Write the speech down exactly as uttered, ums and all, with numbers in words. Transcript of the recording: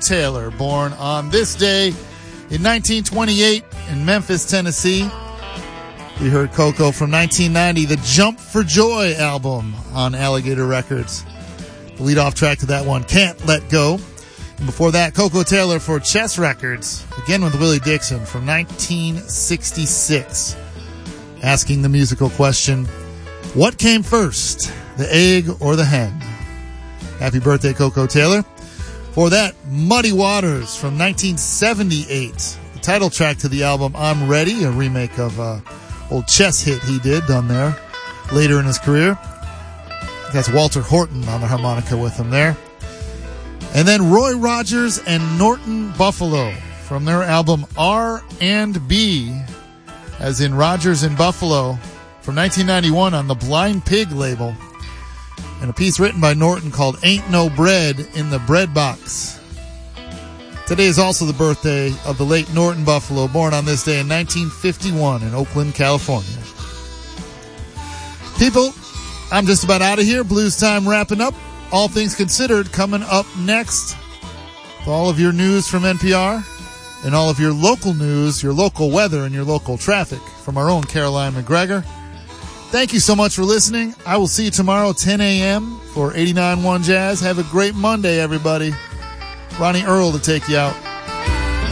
Taylor, born on this day in nineteen twenty-eight in Memphis, Tennessee. We heard Coco from nineteen ninety, the Jump for Joy album on Alligator Records. The lead-off track to that one, Can't Let Go. And before that, Coco Taylor for Chess Records, again with Willie Dixon from nineteen sixty-six. Asking the musical question, what came first, the egg or the hen? Happy birthday, Coco Taylor. For that, Muddy Waters from nineteen seventy-eight. The title track to the album, I'm Ready, a remake of uh old chess hit he did done there later in his career. That's Walter Horton on the harmonica with him there. And then Roy Rogers and Norton Buffalo from their album R and B, as in Rogers and Buffalo, from nineteen ninety-one on the Blind Pig label. And a piece written by Norton called Ain't No Bread in the Bread Box. Today is also the birthday of the late Norton Buffalo, born on this day in nineteen fifty-one in Oakland, California. People, I'm just about out of here. Blues Time wrapping up. All Things Considered coming up next. With all of your news from N P R and all of your local news, your local weather, and your local traffic from our own Caroline McGregor. Thank you so much for listening. I will see you tomorrow, ten a.m. for eighty-nine point one Jazz. Have a great Monday, everybody. Ronnie Earl to take you out.